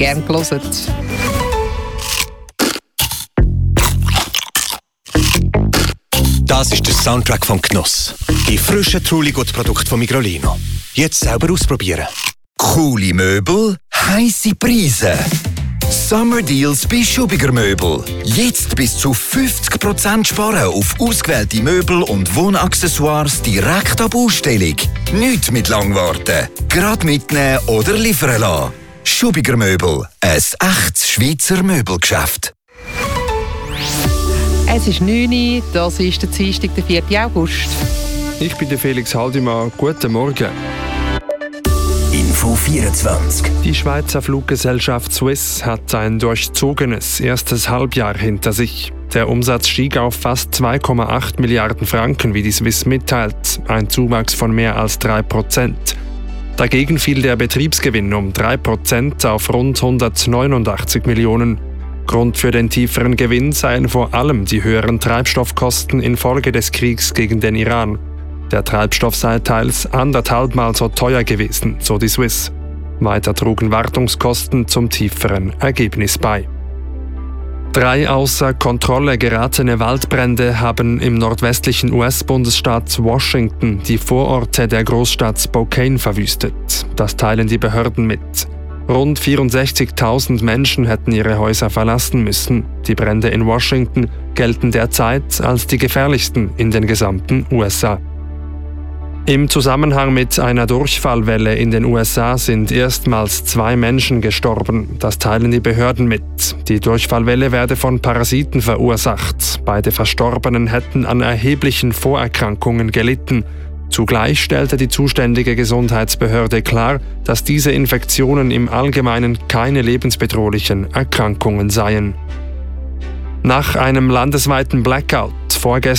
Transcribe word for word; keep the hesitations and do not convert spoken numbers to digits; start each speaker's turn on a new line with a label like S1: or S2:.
S1: Gern gehört.
S2: Das ist der Soundtrack vom Genuss. Die frischen Trulli-Gut-Produkte von Migrolino. Jetzt selber ausprobieren.
S3: Coole Möbel, heisse Preise. Summer Deals bei Schubiger Möbel. Jetzt bis zu fünfzig Prozent sparen auf ausgewählte Möbel und Wohnaccessoires direkt ab Ausstellung. Nicht mit lang warten. Gerade mitnehmen oder liefern lassen. Schubiger Möbel. Ein echtes Schweizer Möbelgeschäft.
S1: Es ist neun Uhr, das ist der Dienstag, der vierten August.
S4: Ich bin der Felix Haldimann. Guten Morgen.
S3: Info vierundzwanzig.
S4: Die Schweizer Fluggesellschaft Swiss hat ein durchzogenes erstes Halbjahr hinter sich. Der Umsatz stieg auf fast zwei Komma acht Milliarden Franken, wie die Swiss mitteilt, ein Zuwachs von mehr als drei Prozent. Dagegen fiel der Betriebsgewinn um drei Prozent auf rund hundertneunundachtzig Millionen. Grund für den tieferen Gewinn seien vor allem die höheren Treibstoffkosten infolge des Kriegs gegen den Iran. Der Treibstoff sei teils anderthalbmal so teuer gewesen, so die Swiss. Weiter trugen Wartungskosten zum tieferen Ergebnis bei. Drei außer Kontrolle geratene Waldbrände haben im nordwestlichen U S-Bundesstaat Washington die Vororte der Großstadt Spokane verwüstet. Das teilen die Behörden mit. Rund vierundsechzigtausend Menschen hätten ihre Häuser verlassen müssen. Die Brände in Washington gelten derzeit als die gefährlichsten in den gesamten U S A. Im Zusammenhang mit einer Durchfallwelle in den U S A sind erstmals zwei Menschen gestorben. Das teilen die Behörden mit. Die Durchfallwelle werde von Parasiten verursacht. Beide Verstorbenen hätten an erheblichen Vorerkrankungen gelitten. Zugleich stellte die zuständige Gesundheitsbehörde klar, dass diese Infektionen im Allgemeinen keine lebensbedrohlichen Erkrankungen seien. Nach einem landesweiten Blackout vorgestern